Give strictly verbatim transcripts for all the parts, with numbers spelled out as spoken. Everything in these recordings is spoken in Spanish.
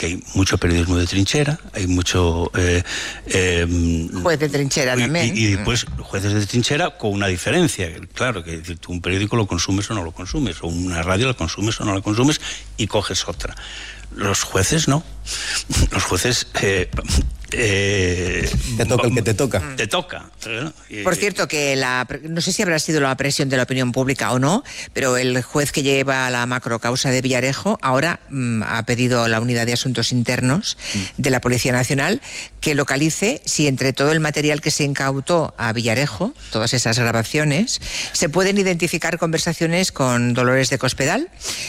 que hay mucho periodismo de trinchera, hay mucho... Eh, eh, Juez de trinchera y, también. Y, y después jueces de trinchera con una diferencia. Claro, que decir, tú un periódico lo consumes o no lo consumes, o una radio la consumes o no la consumes, y coges otra. Los jueces no. Los jueces... Eh, Eh, te toca el que te toca. Te toca. ¿eh? Por cierto, que la, no sé si habrá sido la presión de la opinión pública o no, pero el juez que lleva la macrocausa de Villarejo ahora mmm, ha pedido a la Unidad de Asuntos Internos de la Policía Nacional que localice si entre todo el material que se incautó a Villarejo, todas esas grabaciones, se pueden identificar conversaciones con Dolores de Cospedal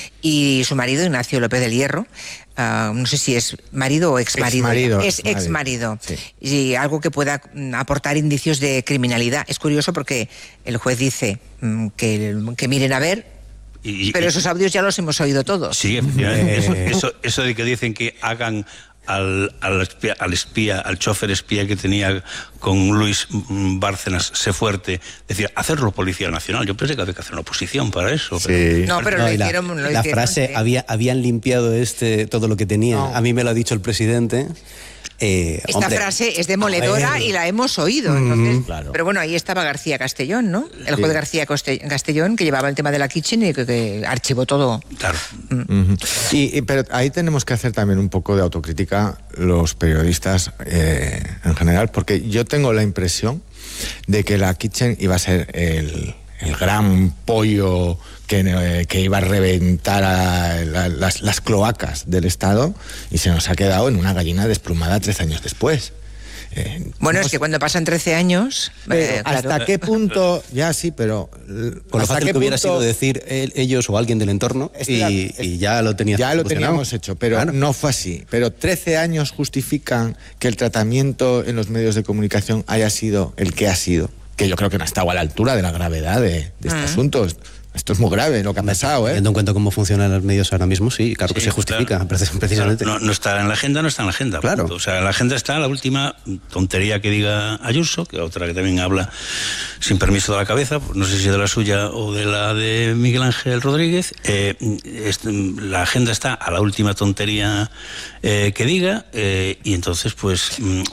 y su marido Ignacio López del Hierro. Uh, no sé si es marido o exmarido. Ex-marido, es exmarido. sí. Y algo que pueda mm, aportar indicios de criminalidad. Es curioso porque el juez dice mm, que, que miren a ver, y, pero y, esos audios ya los hemos oído todos. Sí, efectivamente. eso, eso, eso de que dicen que hagan al, al, espía, al espía, al chofer espía que tenía con Luis Bárcenas Sefuerte, decía, hacerlo Policía Nacional. Yo pensé que había que hacer una oposición para eso. Sí. Pero... No, pero no, lo hicieron. La, lo la hicieron, frase, sí. había, habían limpiado este todo lo que tenía. No. A mí me lo ha dicho el presidente. Eh, Esta hombre, frase es demoledora y la hemos oído. Entonces, mm, claro. Pero bueno, ahí estaba García Castellón, ¿no? El juez sí. García Castellón, que llevaba el tema de la Kitchen y que, que archivó todo. Claro. Mm. Uh-huh. y, y, pero ahí tenemos que hacer también un poco de autocrítica los periodistas eh, en general, porque yo tengo la impresión de que la Kitchen iba a ser el, el gran pollo que, eh, que iba a reventar a la, las, las cloacas del Estado, y se nos ha quedado en una gallina desplumada trece años después. Eh, bueno, es que cuando pasan trece años... Eh, ¿Hasta claro. qué punto? Ya sí, pero... Con lo fácil que hubiera sido decir él, ellos o alguien del entorno y, la, y ya lo teníamos Ya lo teníamos hecho, pero claro. no fue así. Pero trece años justifican que el tratamiento en los medios de comunicación haya sido el que ha sido, que yo creo que no ha estado a la altura de la gravedad de, de este uh-huh. asunto. Esto es muy grave lo que ha pasado, ¿eh? Teniendo en cuenta cómo funcionan los medios ahora mismo, sí, claro sí, que se justifica, claro. precisamente. No, no está en la agenda, no está en la agenda. Claro. Punto. O sea, en la agenda está la última tontería que diga Ayuso, que otra que también habla sin permiso de la cabeza, no sé si de la suya o de la de Miguel Ángel Rodríguez. Eh, es, la agenda está a la última tontería eh, que diga, eh, y entonces, pues, un,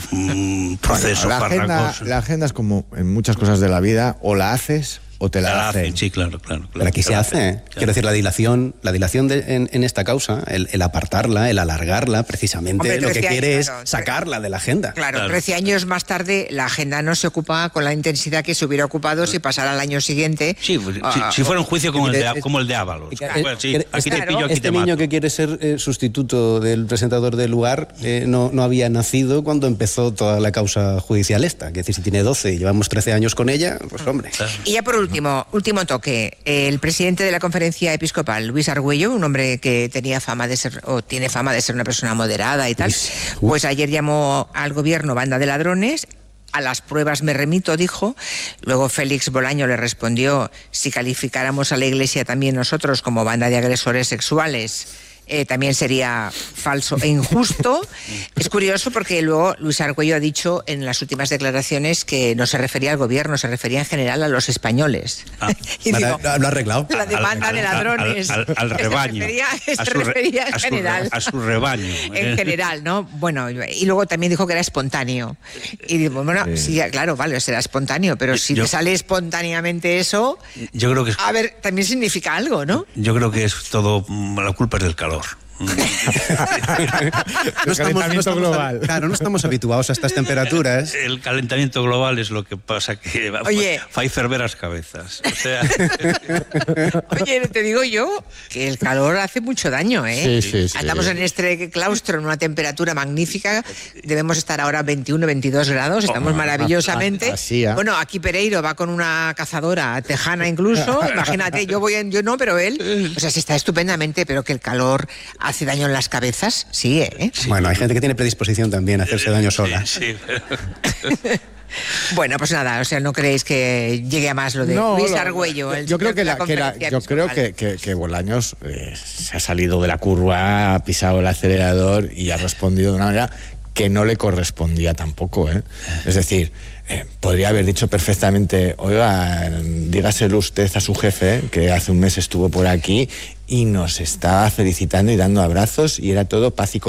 un proceso bueno, la agenda, la agenda es como en muchas cosas de la vida, o la haces o te la, la hacen. hacen. Sí, claro, claro. claro Pero aquí se hace, hace. Claro. Quiero decir, la dilación, la dilación de, en, en esta causa, el, el apartarla, el alargarla, precisamente Hombre, lo que quiere años, claro, es sacarla de la agenda. Claro, claro, trece años más tarde la agenda no se ocupa con la intensidad que se hubiera ocupado si pasara al año siguiente. Sí, pues, uh, si, si fuera un juicio como el de, como el de Ábalos. Claro, bueno, sí, aquí este, te pillo, aquí este te niño mato. Que quiere ser eh, sustituto del presentador del lugar eh, no, no había nacido cuando empezó toda la causa judicial esta. Es decir, si tiene doce y llevamos trece años con ella, pues hombre. Claro. Y ya por último, último toque, el presidente de la Conferencia Episcopal, Luis Argüello, un hombre que tenía fama de ser, o tiene fama de ser una persona moderada y tal, pues ayer llamó al gobierno banda de ladrones. A las pruebas me remito, dijo. Luego Félix Bolaño le respondió, si calificáramos a la Iglesia también nosotros como banda de agresores sexuales, Eh, también sería falso e injusto. Es curioso porque luego Luis Argüello ha dicho en las últimas declaraciones que no se refería al gobierno, se refería en general a los españoles. Ah, y digo, lo ha arreglado. La demanda al, de ladrones. Al, al, al rebaño. Se refería, se a su, refería en a su, general. A su rebaño. En general, ¿no? Bueno, y luego también dijo que era espontáneo. Y digo, bueno, sí, sí claro, vale, será espontáneo, pero si yo, te sale espontáneamente eso, yo creo que es, a ver, también significa algo, ¿no? Yo creo que es todo, la culpa es del calor. no estamos, no estamos, global. Claro, no estamos habituados a estas temperaturas. El calentamiento global es lo que pasa que Oye, fa ferver las cabezas. O sea... Oye, te digo yo que el calor hace mucho daño, ¿eh? Sí, sí, sí. Estamos en este claustro en una temperatura magnífica. Debemos estar ahora a veintiuno, veintidós grados. Estamos oh, maravillosamente. Así, ¿eh? Bueno, aquí Pereiro va con una cazadora tejana incluso. Imagínate, yo voy en, yo no, pero él. O sea, se está estupendamente, pero que el calor hace daño en las cabezas, sí, ¿eh? Sí. Bueno, hay gente que tiene predisposición también a hacerse daño sola. Sí, sí. Bueno, pues nada, o sea, no creéis que llegue a más lo de no, Luis lo, Argüello. El yo creo que, la, que la, yo creo que, que, que Bolaños eh, se ha salido de la curva, ha pisado el acelerador y ha respondido de una manera que no le correspondía tampoco, ¿eh? Es decir, eh, podría haber dicho perfectamente, oiga, dígaselo usted a su jefe, que hace un mes estuvo por aquí y nos estaba felicitando y dando abrazos y era todo paz y